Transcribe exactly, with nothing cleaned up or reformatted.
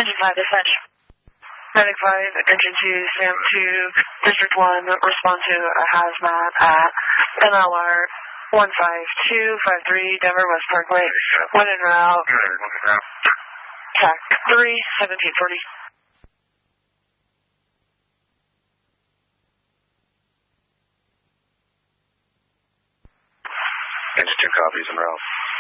Engine five, dispatch. Medic five, Engine two, Sam two, District one, respond to a hazmat at M L R one five two five three, Denver West Parkway. When en route. T A C three, seventeen forty. Engine two copies en route.